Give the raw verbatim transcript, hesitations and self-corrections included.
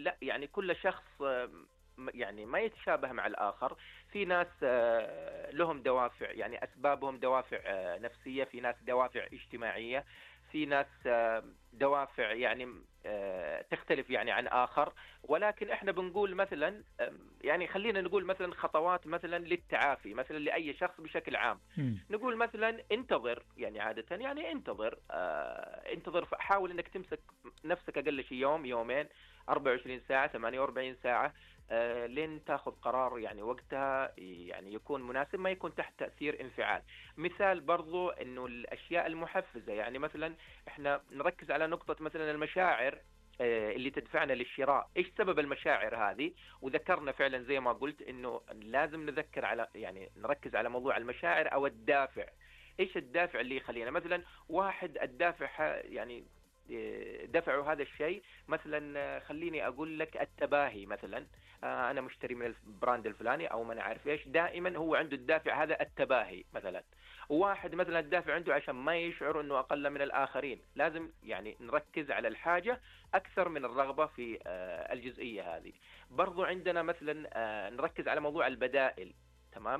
لا يعني كل شخص آه، م- يعني ما يتشابه مع الآخر. في ناس آه، لهم دوافع، يعني أسبابهم دوافع آه، نفسية، في ناس دوافع اجتماعية، في ناس آه، دوافع يعني آه، تختلف يعني عن آخر. ولكن احنا بنقول مثلا آم، يعني خلينا نقول مثلا خطوات مثلا للتعافي مثلا لأي شخص بشكل عام. مم. نقول مثلا انتظر، يعني عادة يعني انتظر آه انتظر، حاول انك تمسك نفسك اقل شيء يوم يومين، أربعة وعشرين ساعة، ثمانية وأربعين ساعة، آه لين تاخذ قرار يعني وقتها يعني يكون مناسب، ما يكون تحت تأثير انفعال. مثال برضو انه الاشياء المحفزة، يعني مثلا احنا نركز على نقطة مثلا المشاعر آه، اللي تدفعنا للشراء. ايش سبب المشاعر هذه؟ وذكرنا فعلا زي ما قلت انه لازم نذكر على يعني نركز على موضوع المشاعر او الدافع. ايش الدافع اللي يخلينا مثلا واحد الدافع ح- يعني آه، دفعوا هذا الشيء مثلا آه، خليني اقول لك التباهي مثلا. آه، انا مشتري من البراند الفلاني او ما انا عارف ايش، دائما هو عنده الدافع هذا التباهي مثلا. واحد مثلا الدافع عنده عشان ما يشعر انه اقل من الاخرين. لازم يعني نركز على الحاجة اكثر من الرغبة في آه، الجزئية هذه. برضو عندنا مثلا آه، نركز على موضوع البدائل. تمام.